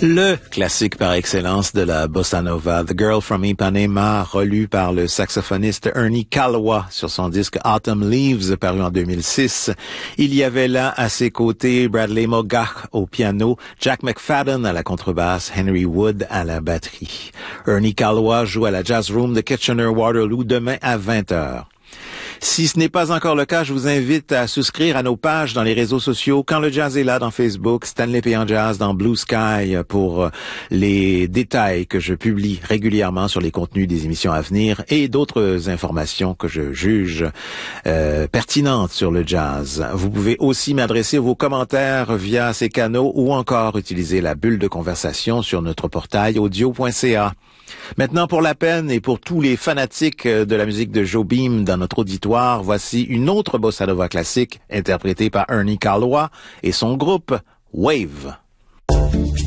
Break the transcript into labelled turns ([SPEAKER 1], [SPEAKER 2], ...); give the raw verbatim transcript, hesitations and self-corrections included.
[SPEAKER 1] Le classique par excellence de la bossa nova, The Girl from Ipanema, relu par le saxophoniste Ernie Kalowa sur son disque Autumn Leaves, paru en deux mille six. Il y avait là à ses côtés Bradley Mogach au piano, Jack McFadden à la contrebasse, Henry Wood à la batterie. Ernie Kalowa joue à la Jazz Room de Kitchener-Waterloo demain à vingt heures. Si ce n'est pas encore le cas, je vous invite à souscrire à nos pages dans les réseaux sociaux. Quand le jazz est là dans Facebook, Stanley Payan Jazz dans Blue Sky pour les détails que je publie régulièrement sur les contenus des émissions à venir et d'autres informations que je juge euh, pertinentes sur le jazz. Vous pouvez aussi m'adresser vos commentaires via ces canaux ou encore utiliser la bulle de conversation sur notre portail audio point c a. Maintenant, pour la peine et pour tous les fanatiques de la musique de Jobim dans notre auditoire, voici une autre bossa nova classique interprétée par Ernie Kalowa et son groupe Wave.